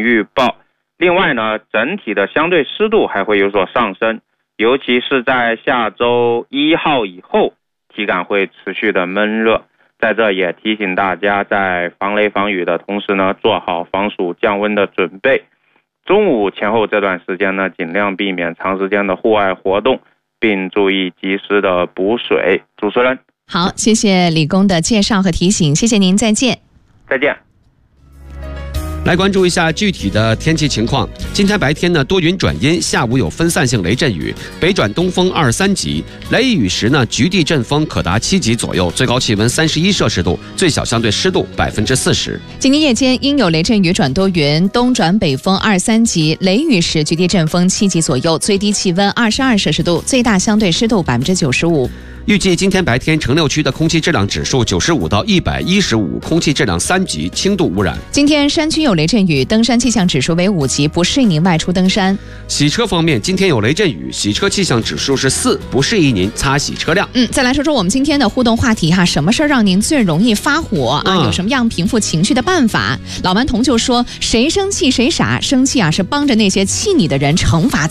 预报。另外呢，整体的相对湿度还会有所上升，尤其是在下周1号以后，体感会持续的闷热。在这也提醒大家，在防雷防雨的同时呢，做好防暑降温的准备。中午前后这段时间呢，尽量避免长时间的户外活动，并注意及时的补水。主持人， 好，谢谢李工的介绍和提醒，谢谢您，再见。 再见。 来关注一下具体的天气情况。今天白天呢，多云转阴，下午有分散性雷阵雨，北转东风2、3级。雷雨时呢，局地阵风可达7级左右，最高气温31摄氏度，最小相对湿度40%。 今天夜间阴有雷阵雨转多云，东转北风2、3级，雷雨时局地阵风7级左右，最低气温22摄氏度，最大相对湿度95%。 预计今天白天城六区的空气质量指数95到115，空气质量3级，轻度污染。 今天山区有雷阵雨，登山气象指数为5级，不适宜您外出登山。 洗车方面，今天有雷阵雨，洗车气象指数是4，不适宜您擦洗车辆。 再来说说我们今天的互动话题哈，什么事儿让您最容易发火啊？有什么样平复情绪的办法？老顽童就说，谁生气谁傻，生气啊是帮着那些气你的人惩罚